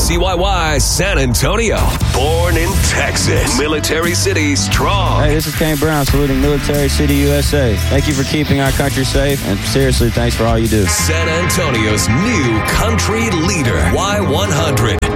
WCYY San Antonio. Born in Texas. Military City strong. Hey, this is Kane Brown saluting Military City, USA. Thank you for keeping our country safe, and seriously, thanks for all you do. San Antonio's new country leader, Y100.